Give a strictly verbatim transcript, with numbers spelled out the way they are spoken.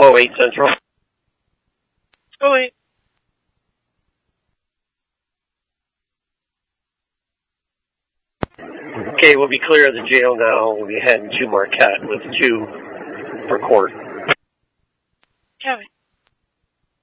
oh eight Central. oh eight. Okay, we'll be clear of the jail now. We'll be heading to Marquette with two for court. Kevin.